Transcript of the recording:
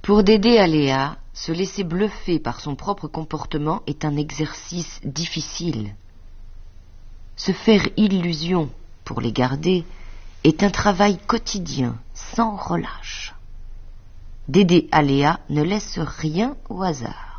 Pour Dédé Aléa, se laisser bluffer par son propre comportement est un exercice difficile. Se faire illusion pour les garder est un travail quotidien, sans relâche. Dédé Aléa ne laisse rien au hasard.